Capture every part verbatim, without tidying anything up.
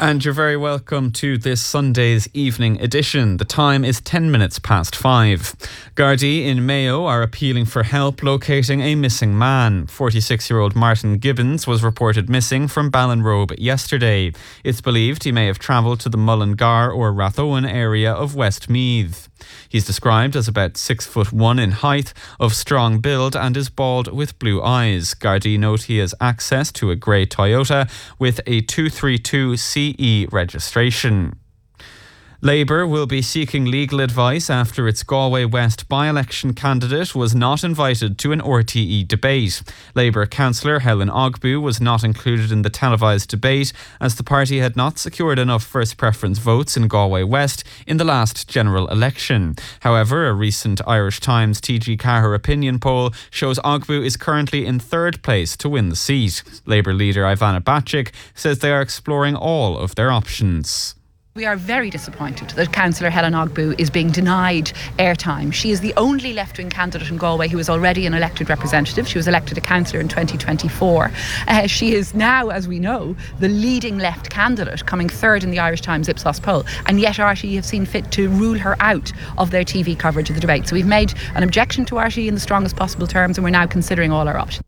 And you're very welcome to this Sunday's evening edition. The time is ten minutes past five. Gardaí in Mayo are appealing for help locating a missing man. forty-six-year-old Martin Gibbons was reported missing from Ballinrobe yesterday. It's believed he may have travelled to the Mullingar or Rathowen area of Westmeath. He's described as about six foot one in height, of strong build, and is bald with blue eyes. Gardaí note he has access to a grey Toyota with a two thirty-two C E registration. Labour will be seeking legal advice after its Galway West by-election candidate was not invited to an R T E debate. Labour councillor Helen Ogbu was not included in the televised debate as the party had not secured enough first preference votes in Galway West in the last general election. However, a recent Irish Times T G Cahir opinion poll shows Ogbu is currently in third place to win the seat. Labour leader Ivana Bacik says they are exploring all of their options. We are very disappointed that Councillor Helen Ogbu is being denied airtime. She is the only left-wing candidate in Galway who is already an elected representative. She was elected a councillor in twenty twenty-four. Uh, she is now, as we know, the leading left candidate, coming third in the Irish Times Ipsos poll. And yet R T E have seen fit to rule her out of their T V coverage of the debate. So we've made an objection to R T E in the strongest possible terms, and we're now considering all our options.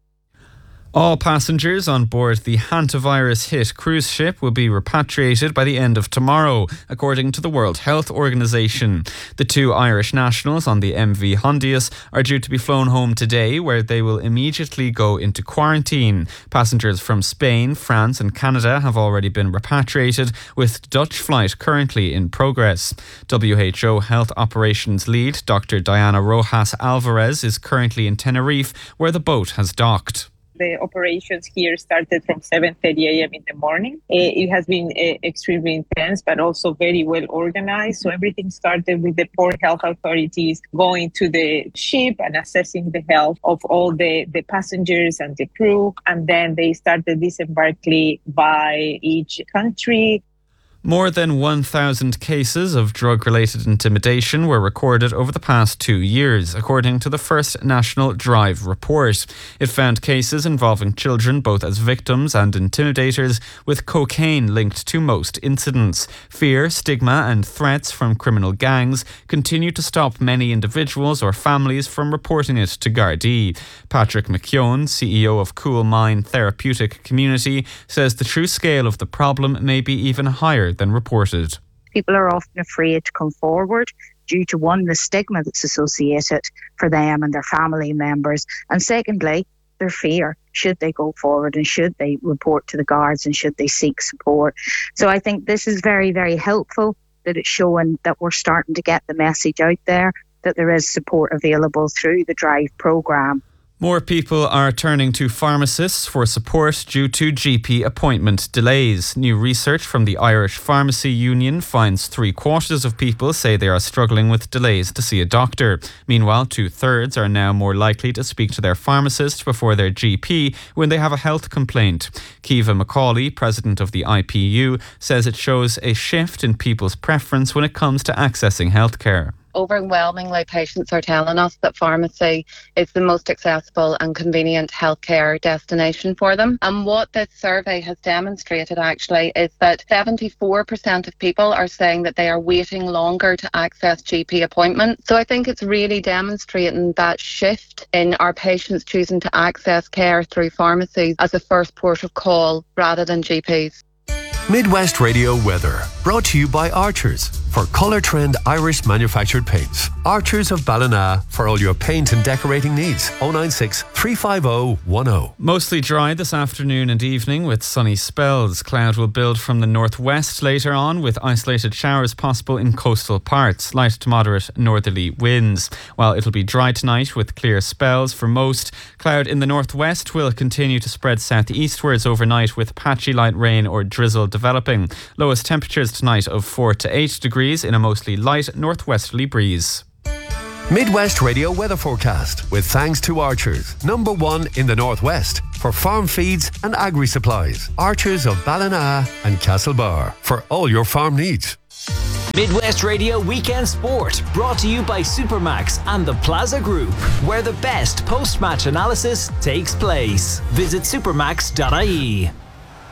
All passengers on board the hantavirus-hit cruise ship will be repatriated by the end of tomorrow, according to the World Health Organization. The two Irish nationals on the M V Hondius are due to be flown home today, where they will immediately go into quarantine. Passengers from Spain, France and Canada have already been repatriated, with Dutch flight currently in progress. W H O Health Operations Lead Doctor Diana Rojas Alvarez is currently in Tenerife, where the boat has docked. The operations here started from seven thirty a.m. in the morning. It has been extremely intense, but also very well organized. So everything started with the port health authorities going to the ship and assessing the health of all the, the passengers and the crew. And then they started disembarking by each country. More than one thousand cases of drug-related intimidation were recorded over the past two years, according to the first National Drive report. It found cases involving children both as victims and intimidators, with cocaine linked to most incidents. Fear, stigma and threats from criminal gangs continue to stop many individuals or families from reporting it to Gardaí. Patrick McKeown, C E O of Cool Mind Therapeutic Community, says the true scale of the problem may be even higher than reported. People are often afraid to come forward due to, one, the stigma that's associated for them and their family members, and secondly, their fear. Should they go forward and should they report to the guards and should they seek support? So I think this is very, very helpful that it's showing that we're starting to get the message out there that there is support available through the Drive programme. More people are turning to pharmacists for support due to G P appointment delays. New research from the Irish Pharmacy Union finds three quarters of people say they are struggling with delays to see a doctor. Meanwhile, two thirds are now more likely to speak to their pharmacist before their G P when they have a health complaint. Kiva McCauley, president of the I P U, says it shows a shift in people's preference when it comes to accessing healthcare. Overwhelmingly, patients are telling us that pharmacy is the most accessible and convenient healthcare destination for them. And what this survey has demonstrated actually is that seventy-four percent of people are saying that they are waiting longer to access G P appointments. So I think it's really demonstrating that shift in our patients choosing to access care through pharmacies as a first port of call rather than G Ps. Midwest Radio weather, brought to you by Archers for Colour Trend Irish manufactured paints. Archers of Ballina for all your paint and decorating needs. oh nine six, three five oh, one oh. Mostly dry this afternoon and evening with sunny spells. Cloud will build from the northwest later on, with isolated showers possible in coastal parts. Light to moderate northerly winds. While it'll be dry tonight with clear spells for most, cloud in the northwest will continue to spread southeastwards overnight with patchy light rain or drizzle developing. Lowest temperatures tonight of four to eight degrees in a mostly light northwesterly breeze. Midwest Radio weather forecast with thanks to Archers, number one in the northwest for farm feeds and agri supplies. Archers of Ballina and Castlebar for all your farm needs. Midwest Radio Weekend Sport, brought to you by Supermax and the Plaza Group, where the best post-match analysis takes place. Visit supermax dot I E.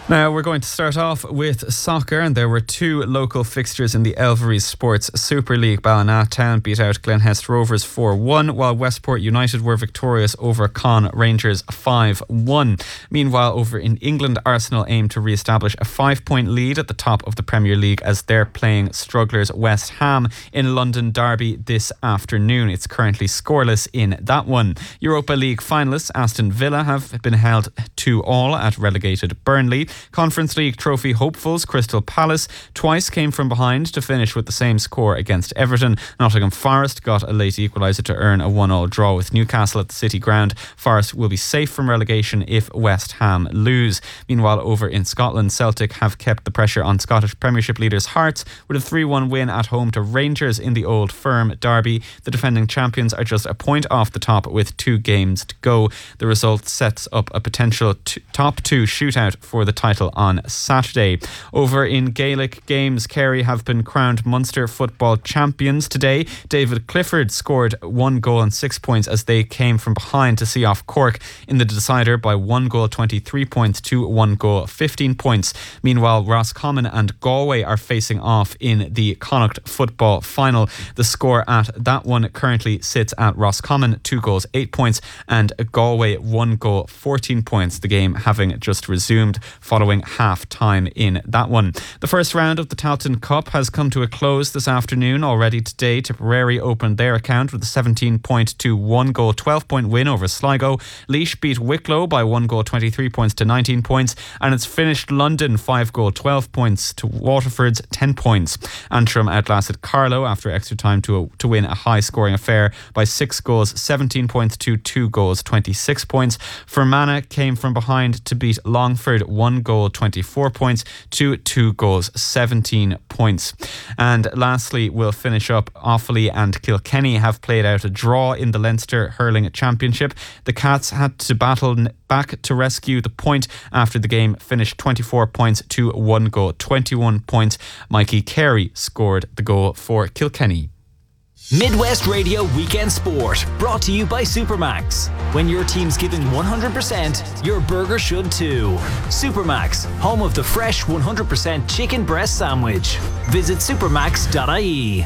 Now we're going to start off with soccer, and there were two local fixtures in the Elvery Sports Super League. Ballina Town beat out Glenhest Rovers four one, while Westport United were victorious over Con Rangers five one. Meanwhile, over in England, Arsenal aim to re-establish a five-point lead at the top of the Premier League as they're playing strugglers West Ham in London Derby this afternoon. It's currently scoreless in that one. Europa League finalists Aston Villa have been held two all at relegated Burnley. Conference League trophy hopefuls Crystal Palace twice came from behind to finish with the same score against Everton. Nottingham Forest got a late equaliser to earn a one all draw with Newcastle at the City Ground. Forest will be safe from relegation if West Ham lose. Meanwhile, over in Scotland, Celtic have kept the pressure on Scottish Premiership leaders' hearts with a three one win at home to Rangers in the Old Firm derby. The defending champions are just a point off the top with two games to go. The result sets up a potential t- top two shootout for the title on Saturday. Over in Gaelic games, Kerry have been crowned Munster football champions today. David Clifford scored one goal and six points as they came from behind to see off Cork in the decider by one goal twenty-three points to one goal fifteen points. Meanwhile, Roscommon and Galway are facing off in the Connacht football final. The score at that one currently sits at Roscommon two goals eight points and Galway one goal fourteen points. The game having just resumed following half time in that one. The first round of the Tailteann Cup has come to a close this afternoon. Already today, Tipperary opened their account with a seventeen point to one goal twelve point win over Sligo. Laois beat Wicklow by one goal twenty-three points to nineteen points, and it's finished London five goal twelve points to Waterford's ten points. Antrim outlasted Carlow after extra time to, to win a high scoring affair by six goals seventeen points to two goals twenty-six points. Fermanagh came from behind to beat Longford one goal twenty-four points to two goals seventeen points. And lastly, we'll finish up. Offaly and Kilkenny have played out a draw in the Leinster Hurling Championship. The Cats had to battle back to rescue the point after the game finished twenty-four points to one goal twenty-one points. Mikey Carey scored the goal for Kilkenny. Midwest Radio Weekend Sport, brought to you by Supermax. When your team's giving one hundred percent, your burger should too. Supermax, home of the fresh one hundred percent chicken breast sandwich. Visit supermax dot I E.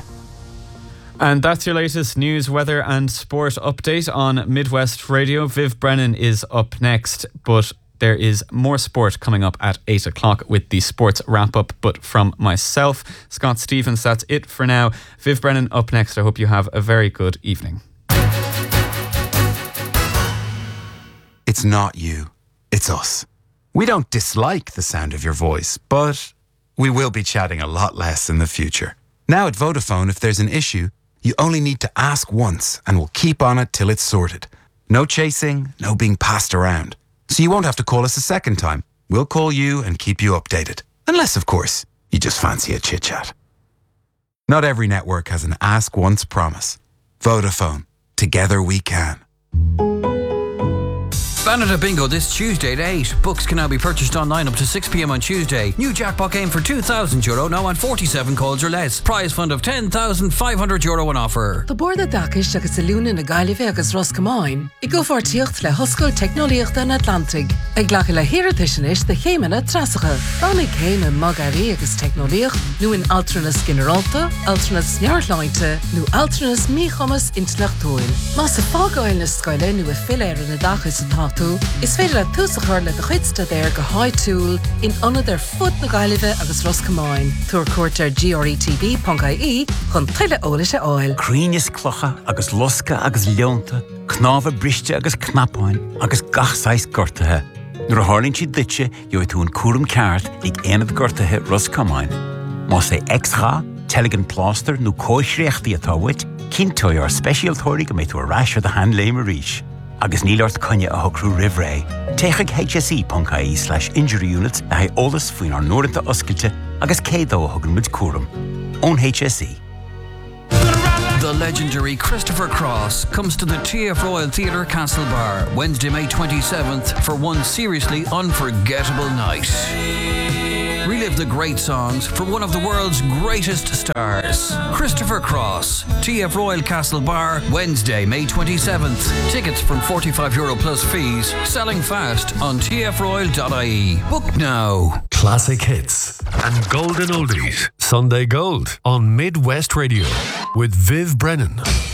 And that's your latest news, weather and sport update on Midwest Radio. Viv Brennan is up next, but there is more sport coming up at eight o'clock with the sports wrap-up. But from myself, Scott Stevens, that's it for now. Viv Brennan up next. I hope you have a very good evening. It's not you, it's us. We don't dislike the sound of your voice, but we will be chatting a lot less in the future. Now at Vodafone, if there's an issue, you only need to ask once and we'll keep on it till it's sorted. No chasing, no being passed around. So you won't have to call us a second time. We'll call you and keep you updated. Unless, of course, you just fancy a chit-chat. Not every network has an ask once promise. Vodafone. Together we can. Banata Bingo this Tuesday at eight. Books can now be purchased online up to six p m on Tuesday. New jackpot game for two thousand euro, now on forty-seven calls or less. Prize fund of ten thousand five hundred euro on offer. The board of Dakish agus Saluna na Gailivh agus Roscommon. I go for tíocht le hoscoil technoliacht an Atlantic. Ag glach le hiratish de chéimena trasacha. Bannig céim in magari agus technoliacht, nu in Alternus Generalta, Alternus Sneartlainte, nu Alternus Michomas Intlachtoil. Mas a fágáil na scoile nu a filéir na Dachis an Tatu. Is féidir le túsachar le de chuidsta déir go háid túl in anad ar fud na Gailivh agus Roscommon. Tuair cuairt ar G R E T V dot I E chun tuile ólis a áil. Críneas clocha agus losca agus leonta, cnáfa briste agus knapáin agus gachsáis gortathe. Nuair a hálinn siad ditse, jo tú an cúram ceart ag éanamh gortathe Roscommon. Más é extra, teligin pláster nó cóisreachtaí atá wit, cintói ar speisialtóirí go méid tú a ráis ar de hand léim a ríis. Agus nílart cunne a hocrú rivré. Téigh H S E dot I E slash injury units a hai olas faoin ar nóirinta oscailte agus cédó a thugann muid cuaram. Ón H S E. The legendary Christopher Cross comes to the T F Royal Theatre Castlebar Wednesday, May twenty-seventh for one seriously unforgettable night. Relive the great songs for one of the world's greatest stars, Christopher Cross. T F Royal Castle Bar, Wednesday, May twenty-seventh. Tickets from forty-five euro plus fees. Selling fast on t f royal dot i e. Book now. Classic hits and golden oldies. Sunday Gold on Midwest Radio with Viv Brennan.